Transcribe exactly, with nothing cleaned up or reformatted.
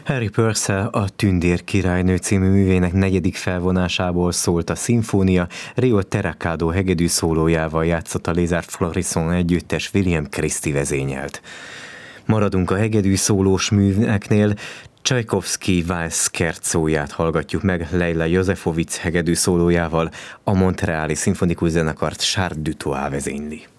Harry Purcell a Tündér királynő című művének negyedik felvonásából szólt a szimfónia, Rio Terracado hegedű szólójával játszott a Les Arts Florissants együttes, William Christie vezényelt. Maradunk a hegedű szólós műveknél, Csajkovszky Waltz szkerzóját hallgatjuk meg Leila Józsefovicz hegedű szólójával, a Montreali Szimfonikus Zenekart Charles Dutoit vezényli.